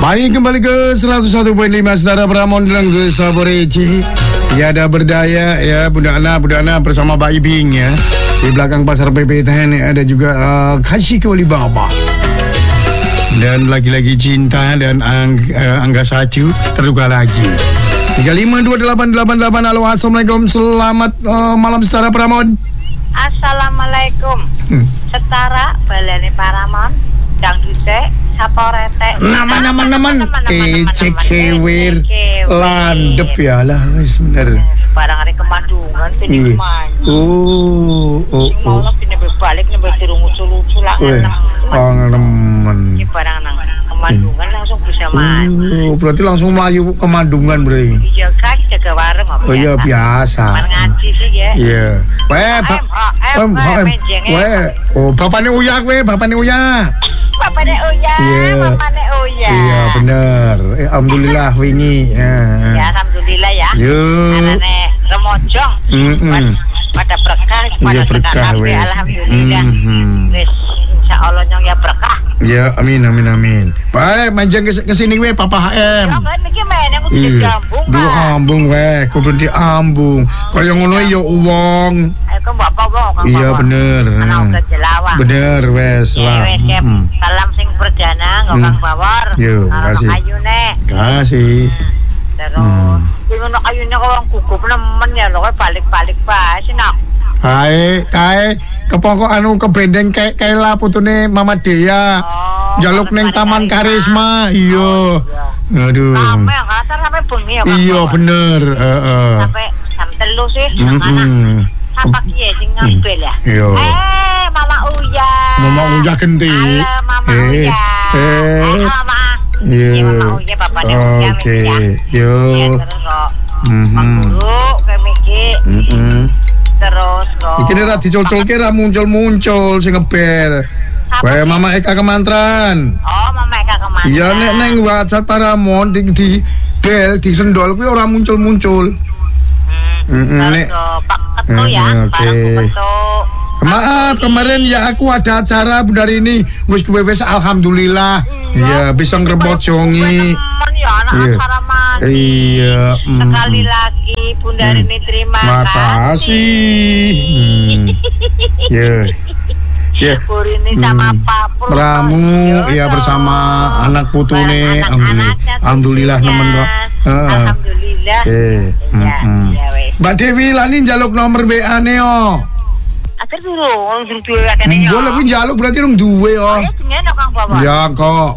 Baik, kembali ke 101.5 Saudara Pramon dan Desa Boreci. Tiada berdaya ya Bunda Ana bersama Mbak Ibing ya. Di belakang pasar PPTN ada juga Kasih ke Wali Baba. Dan lagi-lagi cinta dan Angga Sacu terluka lagi. 352888. Halo, assalamualaikum. Selamat malam Saudara Pramon. Assalamualaikum. Setara balane Paramon dangdute saporete. Nama cekewir landep ya lah wis bener. Barang hari kemandungan sini kemandung. Malah sini balik nih bertirung lucu lah. Nemen. Ini barang nang kemandungan langsung bisa maju. Berarti langsung melayu kemandungan berarti. Iya kan jaga warung apa? Oh iya biasa. Ngaji sih ya. Iya. Oh bapaknya Uya bapaknya Uya. Bapaknya Uya, mamanya Uya. Iya bener. Alhamdulillah wingi. Ya alhamdulillah ya. Anane remojong. Pada berkah, pada berkah wes. Alhamdulillah. Wes insyaallah nyong ya berkah. Ya amin. Baik, manjang ke sini we Papa HM. Ya kan iki meneh kudu diambung. Diambung we, kudu diambung. Kaya ngono ya wong. Kok bapak wong. Iya bener. Ana udah jelawang. Bener wes lah. Salam sing perdana ngokang bawor. Yo, makasih. Ayune. Kasih. Terus ngono ayune kok gugup nemen ya lho balik-balik bae sinok. Kae kepokok anu kebendeng kaila putune Mama Dea. Jaluk ning Taman Karisma. Iya. Aduh. Sampai kasar sampai bengi ya. Iya bener, Sampai jam 3 sih. Apa kiye sing ngambil ya? Iya. Mama Uya. Mama Uya genti. Halo Mama Uya. Mama. Iya. Mama Uya bapaknya Uya. Oke. Yo. Terus kok. Guru kemiki. Terus kok. Iki ora dicocol-colke ra muncul-muncul sing ngebel. Wae Mama Eka Kemantran. Oh, Mama Eka Kemantran. Iya nek neng WhatsApp Paramon di bel di sendol kuwi ora muncul-muncul. Nek Pak Ketu ya, Pak Ketu. Maaf kemarin ya aku ada acara Bundar ini wis alhamdulillah. Iya bisa ngrebojongi. Iya. Iya. Sekali lagi Bundar ini terima kasih. Iya. Ya, ini sama Pak Pramu ya bersama anak putune alhamdulillah nemen kok. Alhamdulillah. Mbak Dewi lani njaluk nomor WA-ne yo. Atur durung duwe akene yo. Boleh kuwi njaluk berarti rung duwe yo. Ya kok.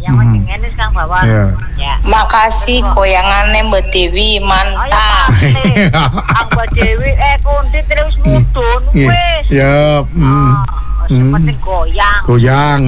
Ya. Makasih goyangane Mbak Dewi mantap. Mbak Dewi kunti terus mudun wis. Ya. Penting goyang.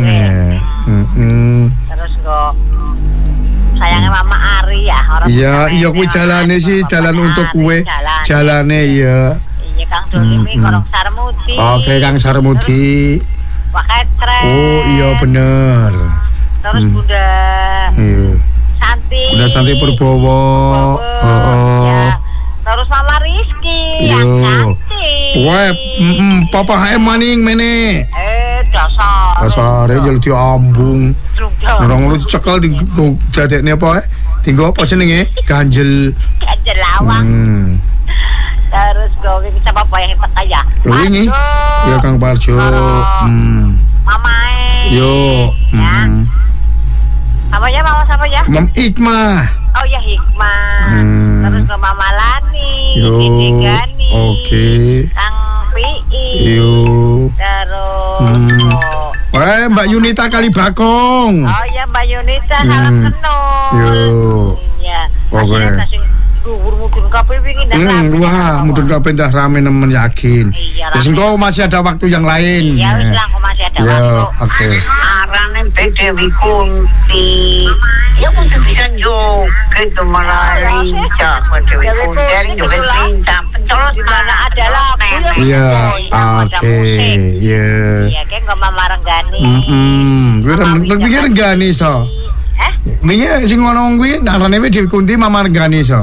Terus kok sayangnya Mama Ari ya orang. Iya kuwi jalane sih jalan untuk kue jalane ya. Iya Kang Dolimi Korong Sarmudi. Oke Kang Sarmudi. Pakai tren. Oh iya bener. Terus Bunda Santi. Bunda Santi Purbowo. Ya. Terus Mama Rizky yang cantik. Wah, Papa HM maning mene. Dasar. Dasare jel diambung. Ora ngono dicekel di dadekne apa Tinggo apa jenenge? Ganjel lawang. Terus go bisa apa yang teka ya? Ini. Ya Kang Parjo. Mamae. Yo. Apa ya Mama siapa ya? Mam Ikmah. Oh ya Hikmah. Terus ke Mama Lani. Yo. Gani. Oke. Kang Pi. Yo. Terus. Mbak Yunita Kalibakong. Oh ya Mbak Yunita salam kenal. Yo. Iya. Oke. Mudun kabeh wingi wah, mudun kabeh dah rame nemen yakin. Iya. Ya engko masih ada waktu yang lain. Ya wis lah masih ada waktu. Oke. Arane Dewi Kunti. Ya untuk bisa yo ke Malari cak Dewi Kunti yo pincang pencolot mana ada lagu. Iya, oke. Iya. Iya, kayak Mama Marenggani. Kuwi pikir Renggani so. Wingi sing ngono kuwi narane Dewi Kunti Mama Renggani so.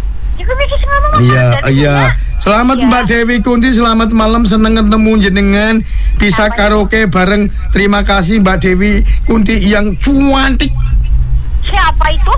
Iya. Selamat Mbak Dewi Kunti, selamat malam, seneng ketemu jenengan, bisa karaoke bareng. Terima kasih Mbak Dewi Kunti yang cantik. Siapa itu?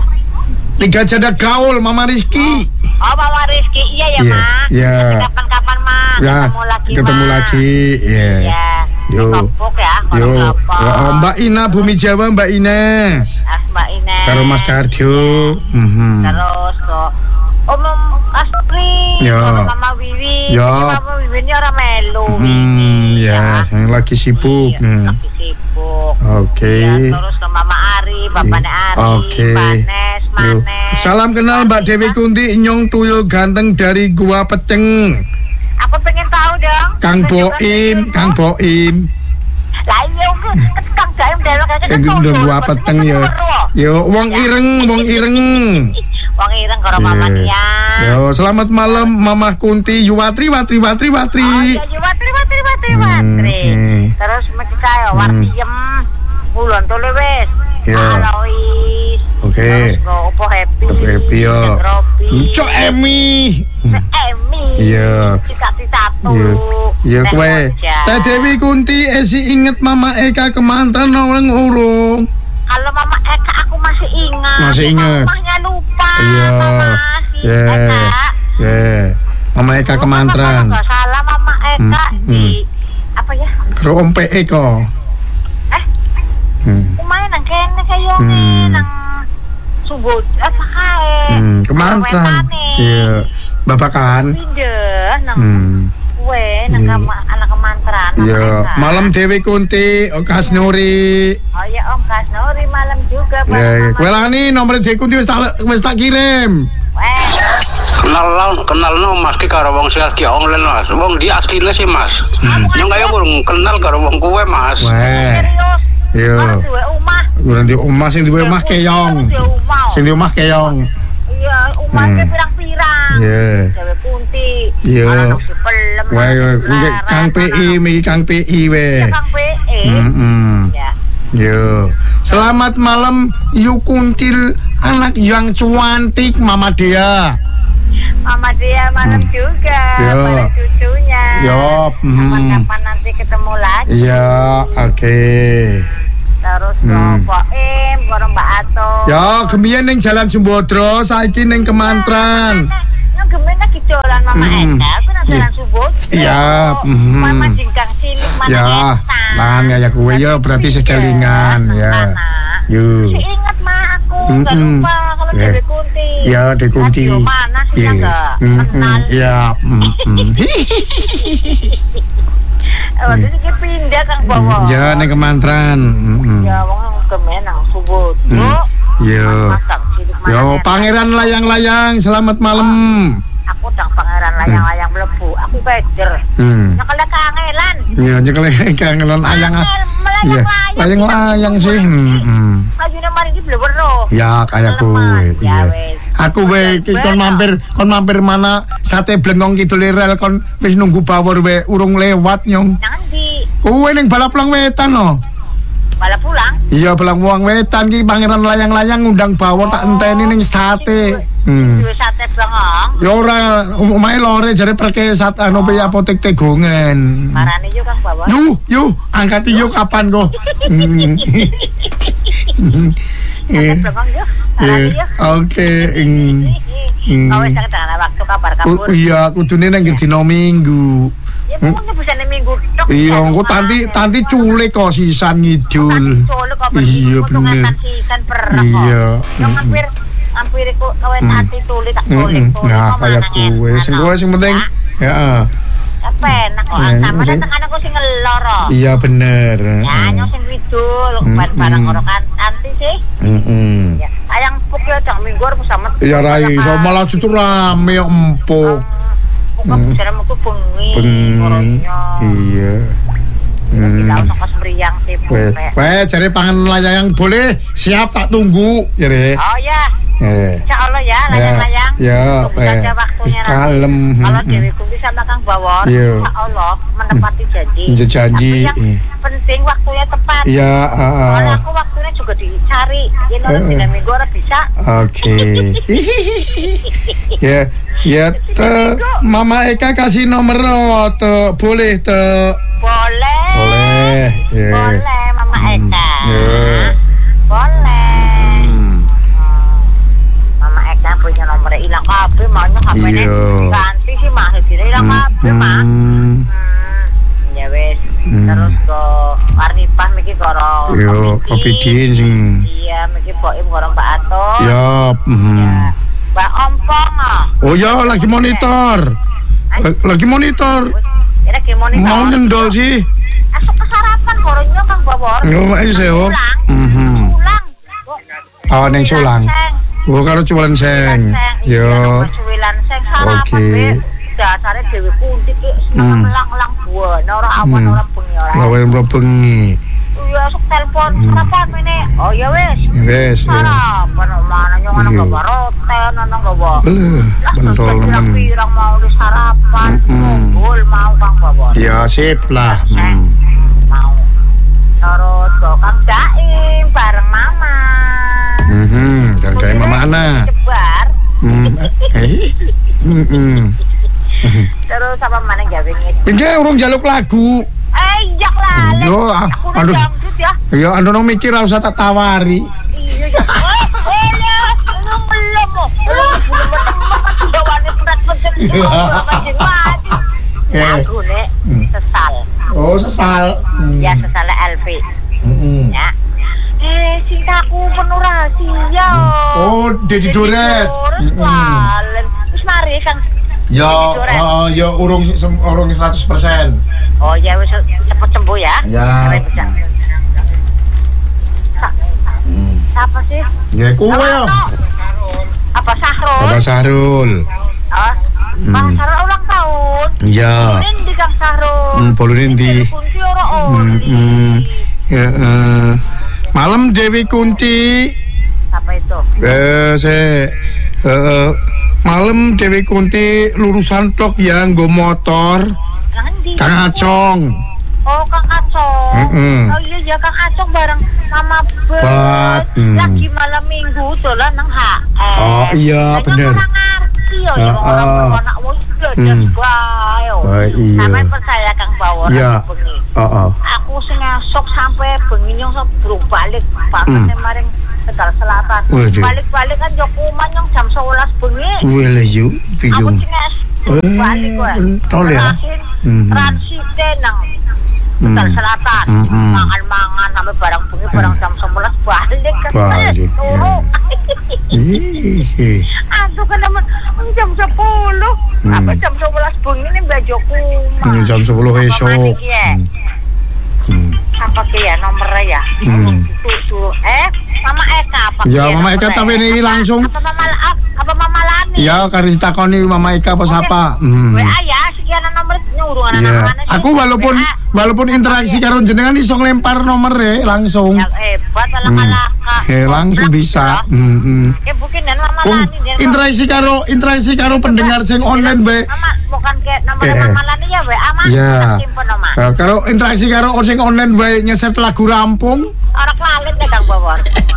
Liga Janda Gaul Mama Rizky. Oh, Mama Rizky, iya ya, Iya, Ma. iya. Kapan-kapan, Ma. Ya, ketemu Ma. lagi. Iya. Iya. Yo. Ngopok ya, Yo. ngopok. Oh, Mbak Ina Bumi Jawa, Mbak Ina. Mbak Ines. Karo Mas Kardio. Terus kok Mas Pri, Ya. Mama Wiwi. Ya. Mama Wiwi ini orang melu. Ya, yang lagi sibuk. Lagi sibuk. Oke. Ya, terus ke Mama Ari, Bapaknya Ari, Oke. Manes, Yo. Manes. Salam kenal Mbak Dewi Kunti, nyong tuyul ganteng dari Gua Peceng. Aku pengen tahu dong. Kang Boim, Kang Boim. Lah iya Kang Jaim delok Udah Gua Peteng ya. Yo, wong ireng, wong ireng. Wong ireng karo Mama Nia. Yo, selamat malam Mama Kunti, Yuwatri, Watri. Oh iya, Watri. Terus mesti saya Wartiem. Bulan tole wes. Iya. Alois. Oke. Terus Opo Happy. Happy yo. Cok Emi. Emi. Iya. Cita-cita Iya. Iya Teh kowe. Moja. Teh Dewi Kunti esi inget Mama Eka kemanten orang urung. Kalau Mama Eka aku masih ingat. Masih ingat. Mamanya lupa. Iya. Mama si Eka. Ya. Mama Eka Kemantran. Kalau nggak salah Mama Eka di apa ya? Karo Om PE ko. Lumayan nang kene kayo nang subut apa kae. Kemantran. Iya. Babakan. Pindah nang kue nang anak Kemantran. Iya. Malam Dewi Kunti, Kas Nuri. Oh ya Om Kasnori malam juga. Ya, welani nomor Dewi Kunti wis tak kirim. Kenal no Mas ki karo wong Sergi online Mas. Wong dia asline sih Mas. Yang kaya urung kenal karo wong kuwe Mas. Weh. Iya. Urang di omah sing duwe omah keong. Sing di omah keong. Iya, omah pirang-pirang. Iya. Dewe Kunti. Iya. Weh, Kang PI, miki Kang PI we. Kang PI. Ya. Yo. Selamat malam Yu Kuntil, anak yang cantik Mama Dea. Mama dia malam juga, Yo. malam cucunya. Yo, Kapan-kapan nanti ketemu lagi. Iya, oke. Terus Boim, karo Mbak Ato. Ya, gemian ning Jalan Sumbodro, saiki ning Kemantran. Nang gemen lagi dolan Mama Eka, aku nang Jalan Sumbodro. Iya, Mama jingkang cilik mana Ya, Eka. tangan ya kuwe ya berarti sejalingan ya. Yo. Si ingat Ma aku, gak lupa kalau Dewi Kunti. Ya, Dewi Kunti. Radio mana sih yang gak kenal. Ya, Waktu itu dia pindah Kang Bawa. Ya, ning Kemantran. Ya, wong gemen nang Sumbodro. Yo. Yo, Pangeran Layang-layang, selamat malam. Aku dang Pangeran Layang-layang mlebu. Aku kejer. Nyekel kangelan. Ya, nyekel kangelan ayang. Iya, layang-layang sih. Kayune mari iki blewero. Ya, kayak kowe. Iya. Aku we kon mampir mana sate blengong kidul rel kon wis nunggu bawor we urung lewat nyong. Nang ndi? Kowe ning Balaplang Wetan no. Bala pulang. Iya, Balaplang Wetan ki Pangeran Layang-layang ngundang bawor tak enteni ning sate. Duwe sate blengong. Ya ora omahe lore jare perkesat anu pe apotek Tegongan. Marane yo Kang Bawa. Yuh, angkat yo kapan kok. Sate blengong yo. Marane yo. Oke. Kau wis tak waktu kabar kabur. Iya, kudune nang dina Minggu. Ya mungkin bisa minggu tok. Iya, engko tanti culik kok sisan ngidul. Iya bener. Iya. Hampir kok kowe tanti tulik tak tulik. Nah, kayak kowe sing penting ya. Apa enak kok sama tekan aku sing ngelor. Iya bener. Ya, nyong sing widul bareng karo kan tanti sih. Ya, sayang puk yo dang minggu aku sama. Iya rai, so malah justru rame empuk. Kok bisa metu bengi koronya. Iya. Kita usah kos meriang sih. Weh, jare pangan layang boleh siap tak tunggu jare. Oh ya. Insyaallah ya, layang-layang. Ya, ada waktunya nanti. Kalem. Kalau Dewi Kunti sama Kang Bawor, insyaallah menepati janji. Janji. Tapi yang penting waktunya tepat. Iya, Soalnya aku waktunya juga dicari. Ya orang dina minggu ora bisa. Oke. Ya, Mama Eka kasih nomor boleh Boleh. Boleh Mama Eka. Ya. Boleh. Mama Apane ganti sih Mas dene ilang kabeh Mas. Ya wis. Terus kok Warnipah miki karo Yo, Kopi Din sing. Iya, miki Boim karo Mbak Ato. Ya, Mbak Ompong. Oh ya, lagi monitor. Lagi monitor. Ya lagi monitor. Mau nyendol sih. Asuk kesarapan koronyo Kang Bawor. Yo, ayo seo. Ulang. Oh, neng sulang. Oh, karo cuwelen seng. Yo. Cuwilan seng sarapan. Oke. Dasare Dewi Kunti ki lang-lang buana ora awan ora bengi ora. Ora bengi. Iya, sok telepon sarapan mene. Oh ya wis. Wis. Sarapan mana nyong ana gawa roten ana gawa. Bentol men. Pirang mau di sarapan. Ngumpul mau Kang Bawor. Ya, sip lah. Mau. Terus Kang Daim bareng Mama. Kang Daim Mama Ana. Cebar. Terus apa mana gawe ngit? Pinggir urung jaluk lagu. Iya lah. Yo, aduh. Ya, anu mikir ora usah tak tawari. Iya ya. Lu belum mo. Bawane berat-berat. Aku nek sesal. Oh, sesal. Ya sesal Elvi. Ya. Cintaku penuh rahasia. Oh, Dedi Dores. Wis mari Kang. Ya, ya urung 100%. Oh ya wis cepet sembuh ya. Ya. Siapa sih? Ya kowe ya. Apa Sahrul? Bapak Sahrul. Oh. Pak Sahrul ulang tahun. Iya. Ini Kang Sahrul. Polunin di. Kunti ora oli. Ya, malam Dewi Kunti. Apa itu? Malam Dewi Kunti lurusan tok ya nggo motor. Kang Acong. Oh, Kang Acong. Oh iya ya Kang Acong bareng Mama Bet. Lagi malam Minggu dolan nang HL. Oh iya bener. Ora ngerti yo orang anak wong gede bae. Sampeyan percaya Kang Bawor bengi. Aku sing esuk sampai bengi nyong sok balik banget maring Tegal Selatan. Balik-balik kan yo kuman nyong jam 11 bengi. Wele yo pinjung. Aku sing esuk balik kowe. Tol ya. Transite nang Tegal Selatan. Mangan-mangan sampai barang bengi barang jam 11 balik kan. Balik. Aduh kan jam 10. Apa jam 11 bengi ini baju kuman. Jam 10 esok. Apa ke ya nomornya ya? Mama Eka apa? Ya Mama Eka tapi ini langsung. Apa Mama Lani? Ya karena ditakoni Mama Eka apa siapa? WA ya sekian nomor nyuruh anak-anak. Aku walaupun interaksi karo jenengan iso nglempar nomor langsung. Ya hebat ala-ala. Langsung bisa. Ya mungkin dan Mama Lani. Interaksi karo pendengar sing online bae. Bukan ke nomor Mama Lani ya WA Mas. Ya. Simpen Karo interaksi karo sing online bae nyeset lagu rampung. Orang lalit deh Kang Bawor.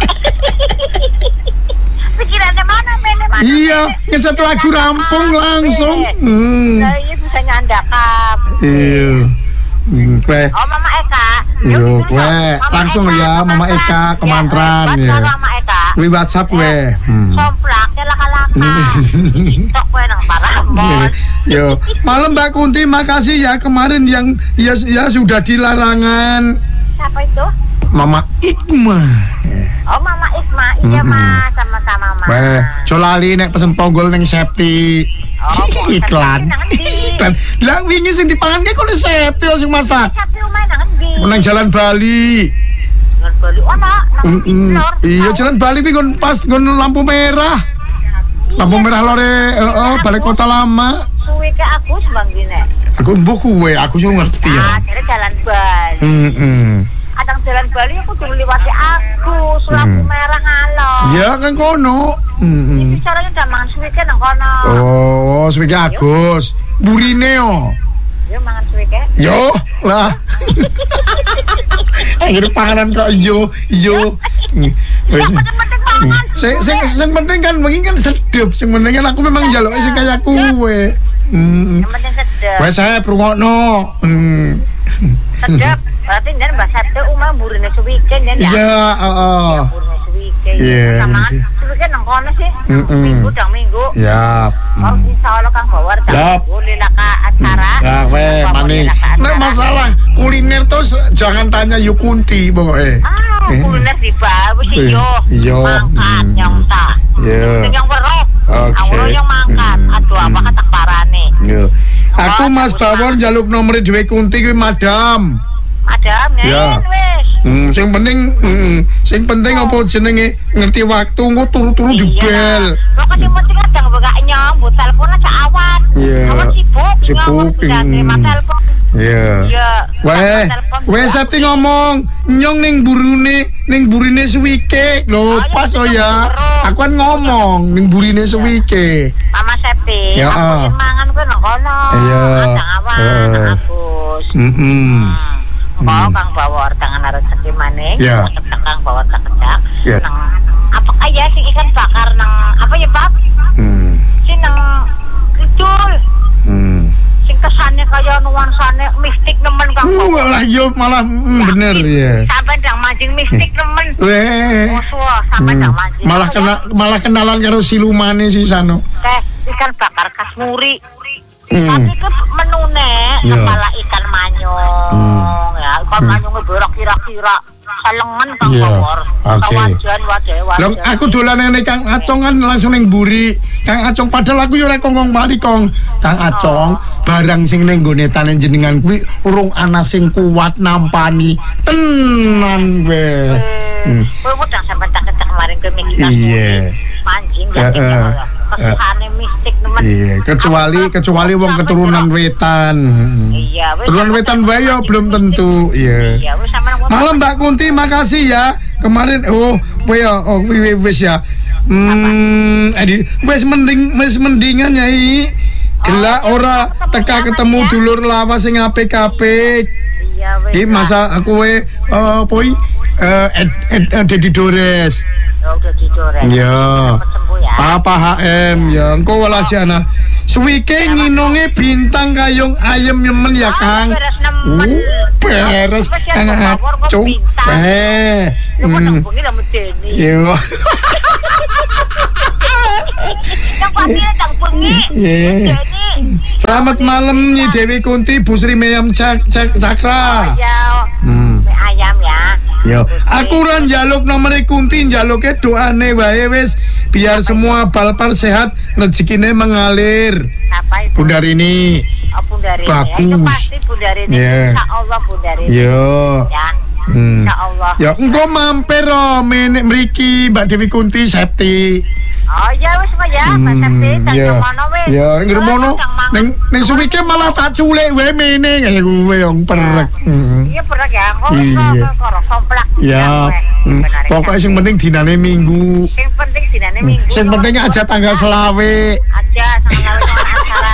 Pikirannya mana mene mana? Iya, nyeset lagu rampung langsung. Nah, iya bisa nyandakan. Iya. Oh Mama Eka. Yo, langsung ya Mama Eka kemantran ya. Mama Eka. Wi WhatsApp we. Komplak ya laka-laka. Tok we nang Paramon. Yo, malam Mbak Kunti, makasih ya kemarin yang ya sudah dilarangan. Siapa itu? Mama Ikma. Oh Mama Ikma, iya Mas, sama-sama Mas. Colali nek pesen ponggol ning Septi. Iklan. Lah wingi sing dipangan kok nek Septi sing masak. Septi omahe nang endi? Nang Jalan Bali. Jalan Bali ana. Iya Jalan Bali pi kon pas kon lampu merah. Lampu merah lore balik kota lama. Suwe ke Agus Bang Dine. Aku mbok kuwe, aku sing ngerti ya. Jadi Jalan Bali. Adang Jalan Bali aku udah liwati Agus, lampu merah ngalor. Ya kan kono. Iki caranya udah mangan suwike nang kono. Oh, suwike Agus. Burine yo. Yo mangan suwike. Yo, lah. Akhirnya panganan kok yo. Sing penting kan wingi kan sedep, sing penting kan aku memang njaluke sing kaya kowe. Yang penting sedep. Wes saya prungokno. Sedep. Berarti njen Mbak Sabtu umah burine suwike njen ya. Iya, Burine suwike. Sama suwike nang kono sih. Minggu dang minggu. Ya. Oh, insyaallah Kang Bawor boleh lah ke acara. Ya, maning. Nek masalah kuliner tuh jangan tanya Yukunti pokoknya. Kuliner di bawah sih yo. Makan yang tak. Yang weruh. Aku yang makan. Aduh apa kata parane. Yo. Aku Mas Bawor njaluk nomor dhewe Kunti kuwi madam. Madam ya. Sing penting apa jenenge ngerti waktu engko turu-turu jebel. Kok penting kadang gak nyambut telepon aja awan. Awan sibuk. Telepon. Iya. Weh Septi ngomong nyong ning burine suwike. Lho pas ya. Aku kan ngomong ning burine suwike. Mama Septi. Aku mangan kuwi nang kono. Nang awan, Agus. Kang Bawor tangan rezeki maning. Kang Bawor tak-tak. Nang apa kaya sing ikan bakar nang apa ya, Pak? Sing nang kidul. Sing kesane kaya nuansane mistik nemen Kang Bawor. Walah yo malah bener ya. Sampai ndang mancing mistik nemen. Sampai ndang mancing. Malah kenalan karo silumane si Sano. Ikan bakar kasmuri. Tapi itu menune kepala ikan manyung ya. Ikan manyungnya berak kira-kira salengan Kang Bawor. Wajan. Lah aku dolan ning Kang Acong kan langsung ning mburi. Kang Acong padahal aku yo ora kongkong bali Kang Acong barang sing ning nggone tanen jenengan kuwi urung ana sing kuat nampani tenan we. Kowe udah sampe tak kemarin ke Mekika. Iya. Mancing ya. Kesane mistik nemen. Iya, kecuali wong keturunan wetan. Iya, keturunan wetan wae ya belum tentu. Iya. Malam Mbak Kunti, makasih ya. Kemarin wis ya. Wis mendingan Nyai. Gelak ora teka ketemu dulur lawas sing apik-apik. Iya wis. Iki masa aku Dedi Dores. Dedi Dores. Iya. Papa HM ya engko welas jana. Suwike nginunge bintang kayung ayam nemen ya Kang. Beres Kang Acung. Yo. Selamat malam Nyi Dewi Kunti Bu Sri Meyam Cakra. Ayam ya. Yo, aku ora njaluk nomere Kunti, njaluke doane wae wis biar semua balpar sehat, rezekine mengalir. Bunda Rini. Bunda Rini. Bagus. Itu pasti Bunda Rini. Insyaallah Bunda Rini. Yo. Ya. Insyaallah. Ya, engko mampir menek mriki Mbak Dewi Kunti Septi. Oh ya wis ya, Mbak Septi, tak ngono wis. Ya, ngermono ning suwike malah tak culik wae mene kaya kowe yang perek. Iya perek ya, kok komplak. Ya. Pokoknya sing penting dinane Minggu. Sing penting dinane Minggu. Sing penting aja tanggal selawe. Aja tanggal acara.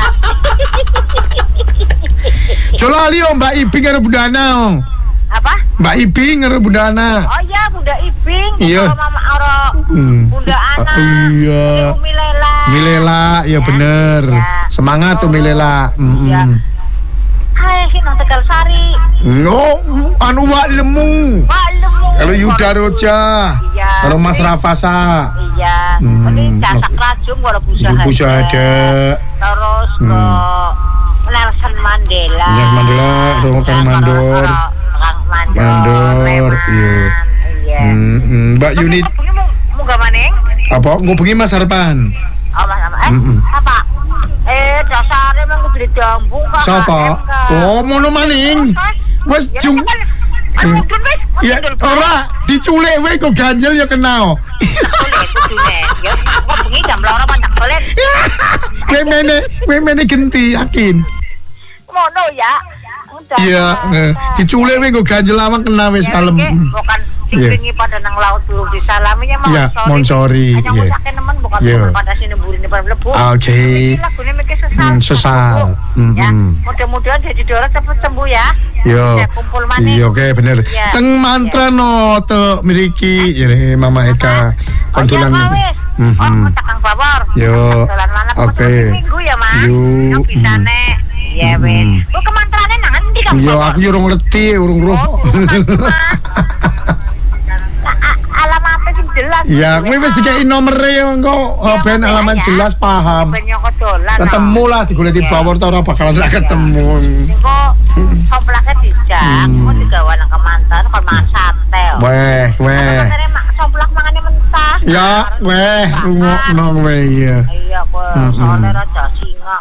Jolali Mbak Ibing karo Bundana. Apa? Mbak Ibing karo Bundana. Oh iya, Bunda Ibing. Iya. Mama Oro. Bunda Ana. Iya. Milela, ya bener. Ya. Semangat tuh Milela. Iya. Hai, nang Tegal Sari. No, anu Wak Lemu. Kalau Yuda Roja. Iya. Kalau Mas Rafasa. Iya. Ini Casak Rajung karo Busada. Terus ke Nelson Mandela. Nelson Mandela, Kang Mandor. Mandor, iya. Mbak Yunit. Munggah maning? Apa? Ngubungi Mas Harpan. Oh, Mas Harpan. Apa? Dasare mung kudu dambung kok. Sapa? Oh, mono maning. Wes jung. Ya ora diculik wae kok ganjel ya kenal. Ya kok bengi jam 2 pancak dolen. Kowe mene genti yakin. Mono ya. Iya, diculik wae kok ganjel awak kena wis kalem. Bukan sing pada nang laut durung disalaminya mah. Iya, Monsori. Iya. Nemen bukan pada sini burine mlebu. Oke. Lagune mikir sesal. Ya, mudah-mudahan jadi Dora cepet sembuh ya. Yo. Kumpul maning. Iya, oke bener. Teng mantra no te mriki ya Mama Eka. Kontulan. Kang Bawor. Yo. Oke. Minggu ya, Mas. Yo. Bisane. Iya, wes. Kok kemantrane nang endi Kang Bawor? Yo, aku yo urung ngerti, urung roh. Alamatnya sing jelas Ya, kowe wis dikei nomere engko ben alamat jelas paham. Ketemu lah digoleki bawor ta ora bakalan lah ketemu. Engko soplake dijak, mau digawa nang kemantan kon mangan sate. Weh. Soplak mangane mentah. Ya, weh, rungokno kowe ya. Iya, kok soalnya raja singa.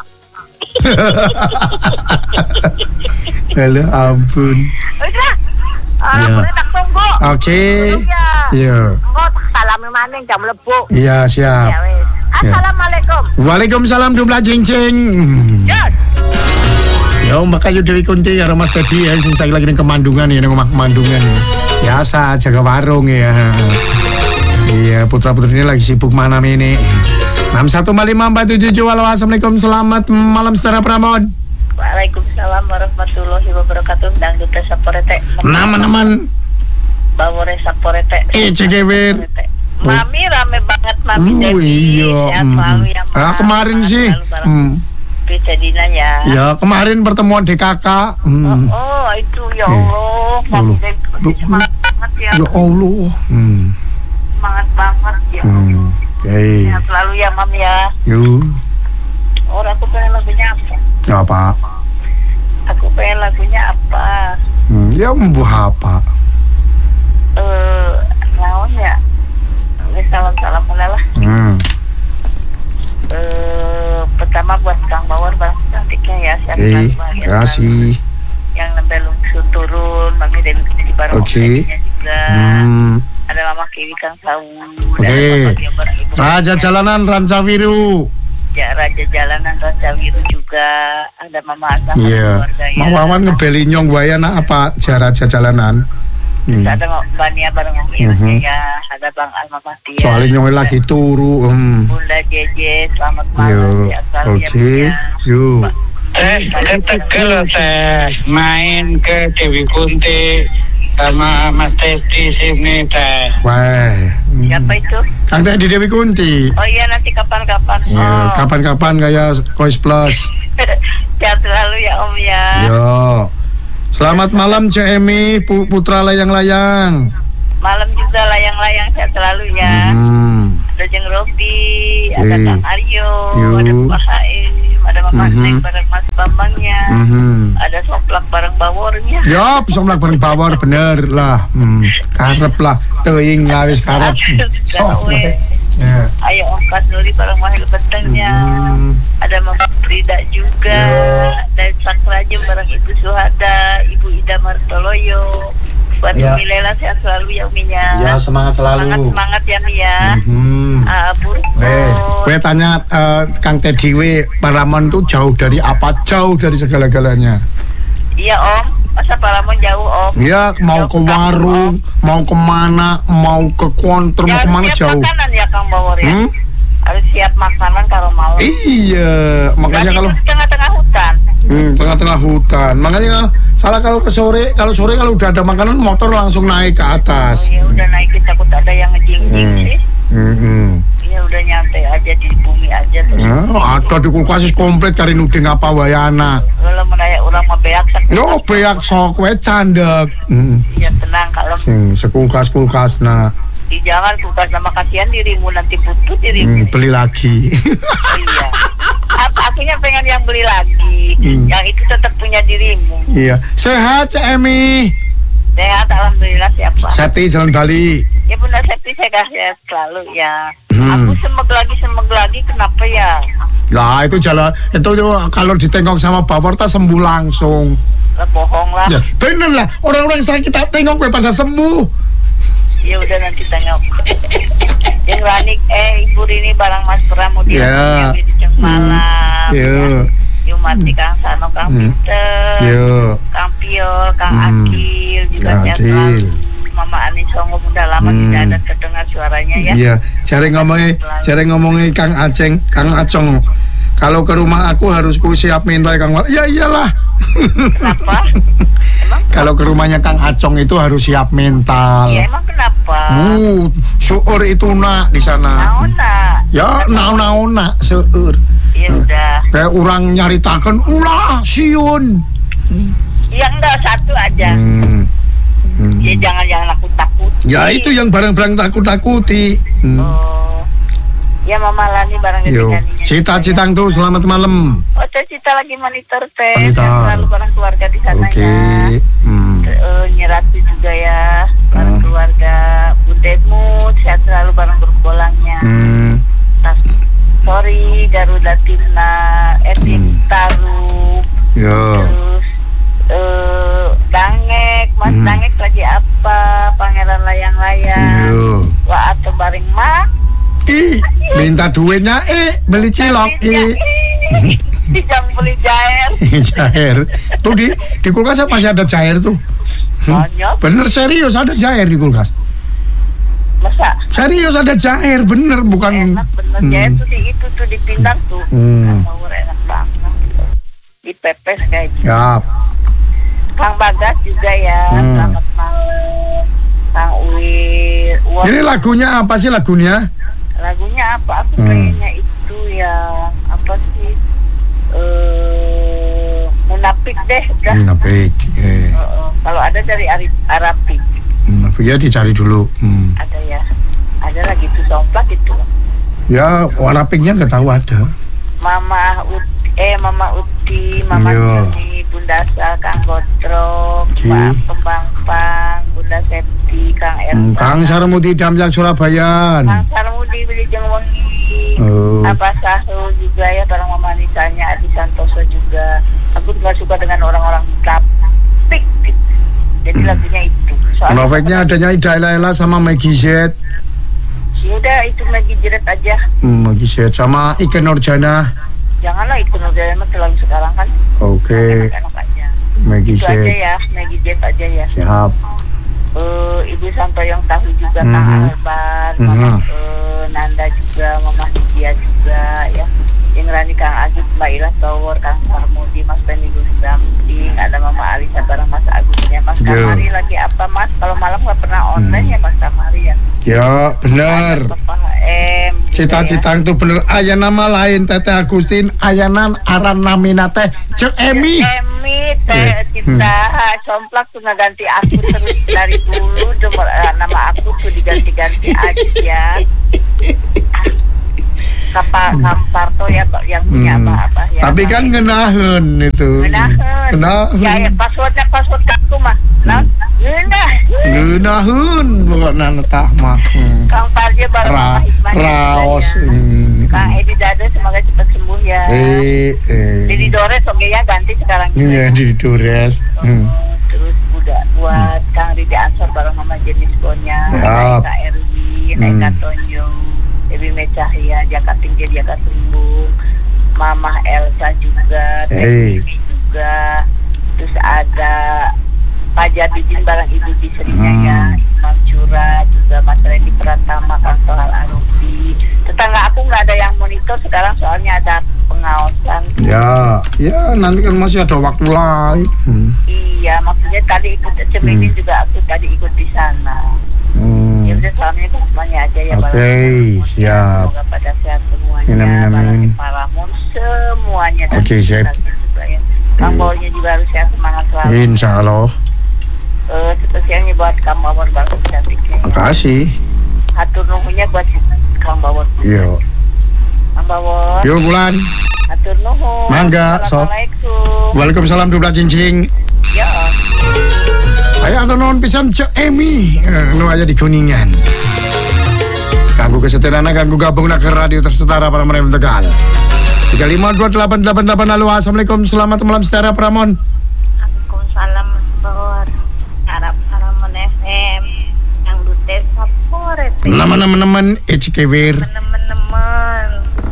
Halo, ampun. Wis lah. Aku tak tunggu. Oke. Iya. Engko tak salami maning jam lebu. Iya, siap. Ya wis. Assalamualaikum. Waalaikumsalam Dumla Cincing. Ya, Mbak Kayu Dewi Kunti karo Mas Teddy ya sing saiki lagi ning Kemandungan ya ning omah Kemandungan. Biasa jaga warung ya. Iya, putra-putrinya lagi sibuk mana ini. 61547. Halo, assalamualaikum, selamat malam Saudara Pramon. Waalaikumsalam warahmatullahi wabarakatuh. Dangdut Saporete. Nama-nama Bawore Saporete. Cegewir. Mami rame banget Mami Devi. Iya. Kemarin sih. Jadinya ya. Ya, kemarin pertemuan DKK. Oh, itu ya Allah. Mami Devi semangat banget ya. Ya Allah. Semangat banget ya. Ya, selalu ya Mami ya. Yuk. Orang aku pengen lagunya apa? Apa? Aku pengen lagunya apa? Ya membuah apa? Naon ya? Salam-salam lah. Pertama buat Kang Bawor cantiknya ya. Terima kasih. Yang nembelung turun, Mami Dewi di Barong juga. Ada Mama Kiwi Kang Sawu. Oke. Raja Jalanan Rancawiru. Ya, Raja Jalanan Rancawiru juga. Ada Mama Asah. Iya. Mama Wawan ngebeli nyong buaya apa Raja Jalanan. Ada Mbak Nia bareng ya. Ada Bang Alma Mastia. Soalnya nyong lagi turu. Bunda Jeje, selamat malam. Oke. Yuk. Tegal teh main ke Dewi Kunti sama Mas Teddy sini teh. Wah. Siapa itu? Kang Teddy Dewi Kunti. Oh iya, nanti kapan-kapan. Kapan-kapan kayak Kois Plus. Sehat selalu ya Om ya. Yo. Selamat malam Cek Emi, putra layang-layang. Malam juga layang-layang, sehat selalu ya. Ada Jeng Robi, ada Kang Aryo, ada Pak Haim, ada Mama Neng bareng Mas Bambangnya, ada Soplak bareng Bawornya. Ya, Soplak bareng Bawor bener lah. Karep lah, teuing lah wis karep. Soplak. Ayo Ongkas Nuri bareng Mahil Betengnya. Ada Mama Frida juga. Dan Sakrajem bareng Ibu Suhada, Ibu Ida Martoloyo. Buat Umi Lela sehat selalu ya Uminya. Ya, semangat selalu. Semangat ya Mi ya. Gue tanya Kang Teddy Paramon tuh jauh dari apa? Jauh dari segala-galanya. Iya Om, masa Paramon jauh Om? Iya, mau ke warung, mau kemana, mau ke konter, mau kemana jauh. Makanan ya Kang Bawor ya. Harus siap makanan kalau malam. Iya, makanya kalau tengah-tengah hutan. Tengah-tengah hutan. Makanya kalau sore kalau udah ada makanan motor langsung naik ke atas. Oh, ya udah naik, takut ada yang ngejing-jing sih. Iya udah nyantai aja di bumi aja terus. Ada di kulkas komplit kari nuding apa wayana. Kalau menaya orang mau beak sak. Yo beak sok we candek. Iya tenang kalau. Sekulkas nah. Jangan kulkas nama kasihan dirimu nanti butuh dirimu. Beli lagi. Iya. Akunya pengen yang beli lagi. Yang itu tetap punya dirimu. Iya. Sehat Cek Emi. Sehat alhamdulillah siapa. Septi Jalan Bali. Ya Bunda Septi saya sehat selalu ya. Aku semeg lagi kenapa ya? Lah itu jalan itu kalau ditengok sama Bawor tak sembuh langsung. Lah bohong lah. Ya, bener lah orang-orang sakit tak tengok pada sembuh. Ya udah nanti tengok. Yang Ranik Ibu Rini barang Mas Pramudia yang di Ceng Malam. Mati Kang Sano, Kang Peter, Kang Piol, Kang Akil juga sehat selalu. Mama Ani Songo udah lama tidak ada terdengar suaranya ya. Iya, cari ngomongin Kang Aceng, Kang Acong. Kalau ke rumah aku harus ku siap minta Kang War. Ya iyalah. Kenapa? Emang kalau ke rumahnya Kang Acong itu harus siap mental. Iya, emang kenapa? Seueur itu nak di sana. Naona. Ya, naona seueur. Ya udah. Kayak orang nyaritakan ulah siun. Ya enggak satu aja. Ya jangan yang takut-takuti. Ya itu yang barang-barang takut-takuti. Oh. Ya Mama Lani barang Cita-cita tuh selamat malam. Oh, Cita lagi monitor teh. Monitor. Selalu barang keluarga di sana ya. Nyerati juga ya barang keluarga. Bundemu sehat selalu barang berbolangnya. Sorry Garuda Timna, Etin Taru. Terus Dangek, Mas Dangek lagi apa? Pangeran layang-layang. Wah atau baring mak. Minta duitnya beli cilok Jam beli jair. Jair tuh di kulkas masih ada jair tuh. Banyak. Bener serius ada jair di kulkas. Masa? Serius ada jair bener bukan. Enak bener jair tuh itu tuh dipindang tuh. Enak banget. Dipepes kayak gitu. Yap. Kang Bagas juga ya. Selamat malam. Kang Uwir. Ini lagunya apa sih lagunya? Lagunya apa? Aku kayaknya itu yang apa sih? Munafik deh. Munafik. Kalau ada dari Arabik. Munafik ya dicari dulu. Ada ya. Ada lagi tuh somplak itu. Ya Arabiknya nggak tahu ada. Mama Uti, Mama Tini, Bunda Sal, Kang Gotrok, Pak Pembangpang, Bunda Septi, Kang Erta, Kang Sarmudi Damjang Surabaya, Kang Sarmudi Wilujeng Wengi, Apa Sahu juga ya, barang Mama Nisanya, Adi Santoso juga. Aku juga suka dengan orang-orang kapik gitu. Jadi lagunya itu. Munafiknya adanya Ida Ella sama Maggie Z. Yaudah itu Maggie Z aja. Maggie Z sama Ike Nurjana. Janganlah itu Nurjana terlalu sekarang kan. Oke. Enak aja. Maggie Z aja ya, Maggie Z aja ya. Siap. Ibu Santoyong tahu juga Kang Alban, Mama Nanda juga, Mama Lydia juga ya. Yang Rani Kang Agit, Mbak Ira Tower, Kang Sarmudi, Mas Penny Gustamping, ada Mama Alisa bareng Mas Agusnya. Mas Kamari lagi apa Mas? Kalau malam nggak pernah online ya Mas Kamari ya? Ya benar. Cita-cita ya. itu bener. Aya nama lain Teteh Agustin, ayanan aran namina teh Cek Emi. Emi teh kita somplak tuh ngeganti aku terus dari dulu nama aku tuh diganti-ganti aja. Kamparto ya yang punya apa ya. Tapi kan ngenahen itu. Ngenahen. Ya password aku mah. Ngenahen pokoknya netah mah. Kang Parjo bareng Mama Hikmah. Raos. Kang Edi Dado semoga cepat sembuh ya. Didi Dores oke ya ganti sekarang. Iya Didi Dores. Terus buat Kang Ridi Ansor bareng Mama Jenis Bonya. Kak Erwin, Eka Tonyo. Dewi Mecahya, Jaka Tinggi, Jaka Sumbung, Mama Elsa juga, Dewi juga, terus ada Pak Jadidin barang Ibu Bisrinya ya, Imam Cura juga, Mas Randy Pratama, Kang Sohal Arufi. Tetangga aku nggak ada yang monitor sekarang soalnya ada pengawasan. Ya nanti kan masih ada waktu lain. Iya, maksudnya tadi ikut Cemilin juga aku tadi ikut di sana. Ya udah selama semuanya aja ya. Oke, siap. Semoga pada sehat semuanya. Amin. Paramun semuanya. Oke, siap. Kang Bawornya juga harus sehat, semangat selalu. Insya Allah. Spesialnya buat Kang Bawor bangsa cantiknya. Makasih. Hatur nuhunnya buat Kang Bawor. Yo. Kang Bawor. Yo bulan. Hatur nuhun. Mangga, sok. Assalamualaikum. Waalaikumsalam 12 cincing. Ya. Ayo atau non pisan Cek Emi nu aya di Kuningan. Ganggu kesetirana, ganggu gabung ke radio tersetara para mereka Tegal. 352888. Halo, assalamualaikum, selamat malam Setara Pramon. Waalaikumsalam Bawor. Arab Paramon FM yang dutes sapore. Teman-teman Ecikewir. Teman-teman.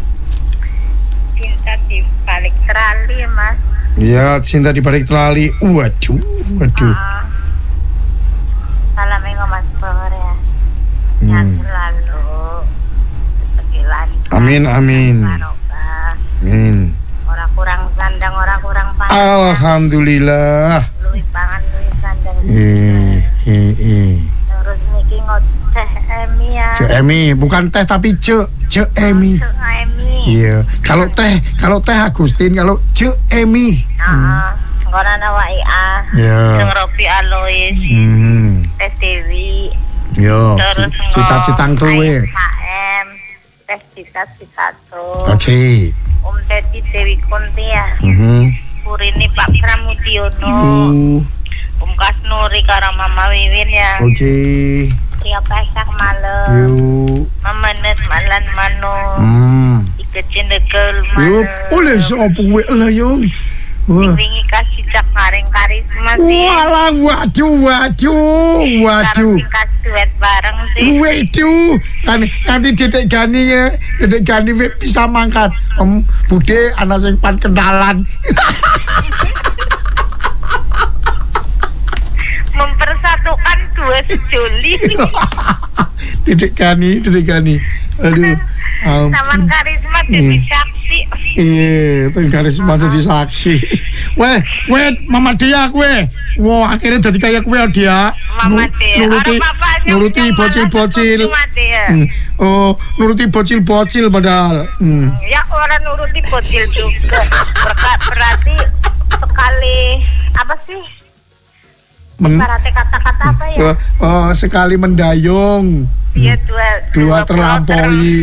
Cinta di balik trali, Mas. Ya, cinta di balik trali. Waduh. Salam Mas Bawor ya. Sehat selalu. Segilan. Amin. Amin. Orang kurang sandang, orang kurang pangan. Alhamdulillah. Luwih pangan, luwih sandang. Terus niki ngoceh Emi ya. Cek Emi, bukan teh tapi Cek Emi. Cek Emi. Iya. Kalau teh Agustin, kalau Cek Emi. Ngorana wa IA. Ya. Sing Rofi Alois. Tes Dewi. Yo. Terus cita-citang tuwe. HM. Tes cita-cita tuh. Oke. Teti Dewi Kunti ya. Purini Pak Pramudiono. Kasnuri karo Mama Wiwin ya. Oke. Ria Pesak malam. Yuk. Mama Net Malan Mano. Ika Cendegel Malam. Yuk. Oleh sopo we lah yung. Wingi kasih cak maring karisma sih. Walah waduh. Kasih duet bareng sih. Waduh. Nanti Dedek Gani ya. Dedek Gani bisa mangkat. Bude anak sing pan kenalan. Mempersatukan dua sejoli. Dedek Gani. Aduh. Taman karisma jadi saksi. Iya, karisma jadi saksi. Weh, Mama Dia kue. Wah, akhirnya jadi kayak kue dia. Mama Dia. Nuruti bocil-bocil. Oh, nuruti bocil-bocil padahal. Ya orang nuruti bocil juga. Berarti sekali apa sih? Berarti kata-kata apa ya? Sekali mendayung. Iya dua terlampaui.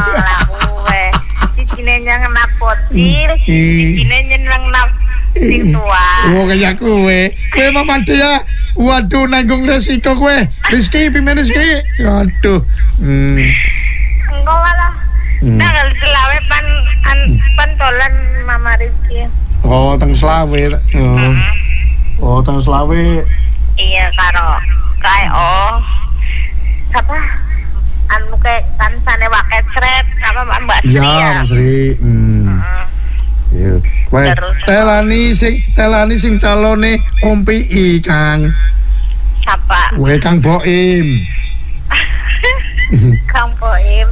Cicine nyenang bocil, cicine nyenang sing tua. Oh kayak kue Mama Dia. Waduh nanggung resiko kue. Rizky, pimen Rizky. Waduh. Enggak malah. Nah kalau selawe pantolan Mama Rizky. Oh tang selawe. Oh tang selawe. Iya karo kayak siapa? Anu kayak kan sane waket sret sama Mbak Sri ya. Sri. Iya. Wae telani sing calone Ompi Kang. Siapa? Wae Kang Boim. Kang Boim.